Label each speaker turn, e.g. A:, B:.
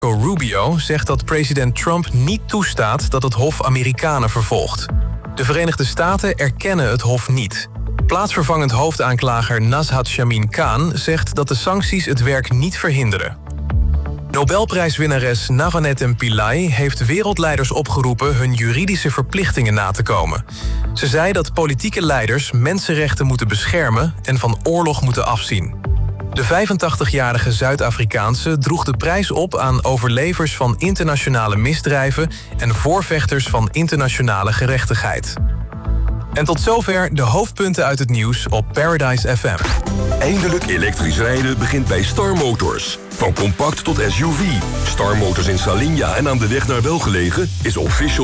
A: Marco Rubio zegt dat president Trump niet toestaat dat het Hof Amerikanen vervolgt. De Verenigde Staten erkennen het Hof niet. Plaatsvervangend hoofdaanklager Nazhat Shamin Khan zegt dat de sancties het werk niet verhinderen. Nobelprijswinnares Navanetten Pillay heeft wereldleiders opgeroepen hun juridische verplichtingen na te komen. Ze zei dat politieke leiders mensenrechten moeten beschermen en van oorlog moeten afzien. De 85-jarige Zuid-Afrikaanse droeg de prijs op aan overlevers van internationale misdrijven en voorvechters van internationale gerechtigheid. En tot zover de hoofdpunten uit het nieuws op Paradise FM.
B: Eindelijk elektrisch rijden begint bij Star Motors. Van compact tot SUV. Star Motors in Salinja en aan de weg naar Welgelegen is official